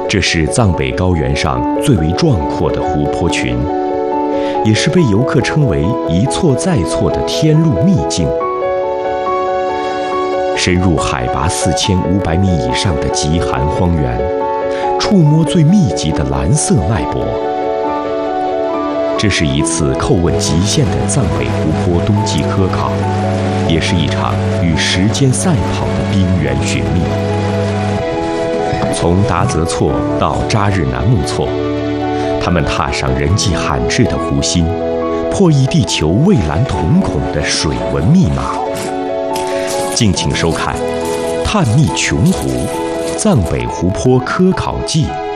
这是藏北高原上最为壮阔的湖泊群，也是被游客称为一错再错的天路秘境。深入海拔4500米以上的极寒荒原，触摸最密集的蓝色脉搏。这是一次叩问极限的藏北湖泊冬季科考，也是一场与时间赛跑的冰原寻觅。从达泽措到扎日南木措，他们踏上人迹罕至的湖心，破译地球蔚蓝瞳孔的水文密码。敬请收看《探秘琼湖：藏北湖泊科考记》。